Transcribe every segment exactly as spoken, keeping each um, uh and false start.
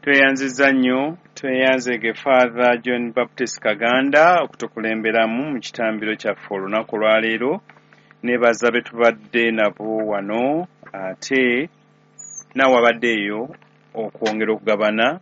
Tweyanziza nnyo tweyanzege Father John Baptist Kaganda okutukulemberamu mu kitambiro kyaffe olunaku lwaleero nebaza betubadde nabo wano ate nawe abaddeeyo okwongera okugabana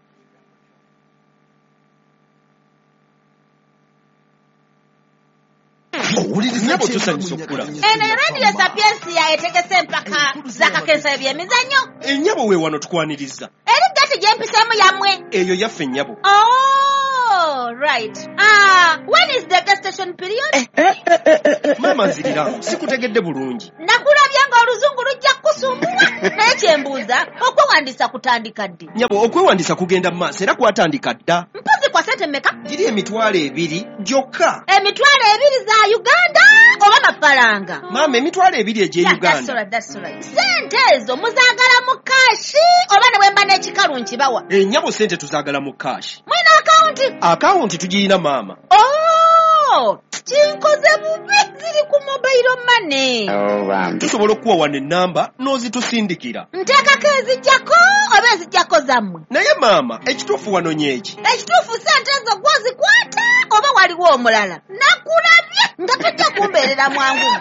Nyabo tusanyusa okula. Ene radio Sapiensia etegese mpaka zakakensa ebyemizannyo. Ennyabo we wano tukwaniriza. Eri gati gyempisemu yamwe. Eyo yaffe ennyabo. Oh, right. Ah, when is the gas station period? Mama nzirira, sikutegedde bulungi. Nakulabya nga oluzungu lujja kusumbula. Naye kyembuuza, okwewandisa kutandika ddi? Nyabo okwewandisa kugenda maaso era kwatandika dda. Mpozi kwa sente mmeka? Giri emitwalo ebiri gyokka. Emitwalo ebiri za Uganda oba mafalanga? Mama emitwalo ebiri egye Yeah, Uganda. that's right, that's right. Sente ezo muzaagala mu kashi oba ne bwemba n'ekikalu nkibawa? Ennyabo sente tuzaagala mu kashi. Mwina akawunti? Akawunti tugirina mama. Oh, kinkoze bubi ziri ku mobile money. oh, Tusobola okuwa wano ennamba n'ozitusindikira. Nteekako ezijjako oba ezijjako zammwe? Naye mama ekituufu wano nyeki. Ekituufu sente ezo gwozikwata oba waliwo omulala? Nakulabye nga tujja kumbeerera mwangu.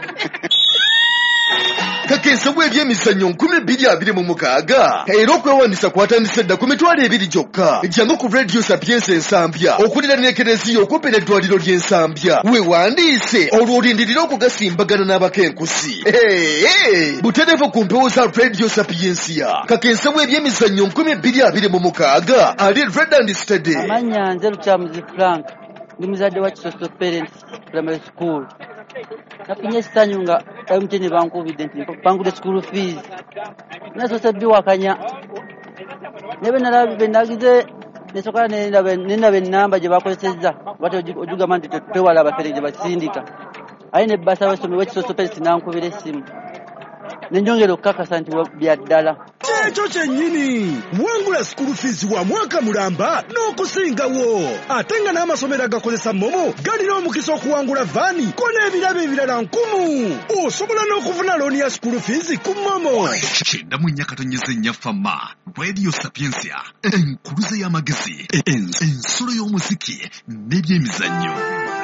Kakensa bw'ebyemizannyo nkumi bbiri abiri mu mukaaga era okwewandisa kwatandise dda ku mitwalo ebiri gyokka. Jangu ku Radio Sapiensia Ensambya okulira Ekereziya okumpi n'eddwaliro ly'Ensambya. Weewandiise olwo olindirira okugasimbagana n'abakenkusi. Butereevu ku mpewo za Radio Sapiensia. Kakensa bw'ebyemizannyo nkumi bbiri abiri mu mukaaga ali Red and Steady. Amanya nze Lukyamuzi Frank ndi muzadde wa Kisoso Parents Primary School. Nafunye essanyu nga M T N bankubidde nti bangudde school fees. Nasoose biwakanya. Ne bwe nalaba bwe nagize nesokola nendaba ennamba gye bakozesezza bati ojugamba nti twewala abafere gye basindika. Aye ne bbasa w'essomero w'Ekisoso Parents nankubira essimu. Nenjongera okukakasa nti bya ddala. Ekyo kyennyini wangula school fees wa mwaka mulamba n'okusingawo. Ate nga n'amasomero agakozesa momo galina omukisa okuwangula vaani ko n'ebirabo ebirala nkumu. Osobola n'okufuna looni ya school fees ku momo. Kyenda mu nnyaka tonyeze nnya fama Radio Sapiensia enkuluze y'amagezi ensolo y'omuziki n'ebyemizannyo.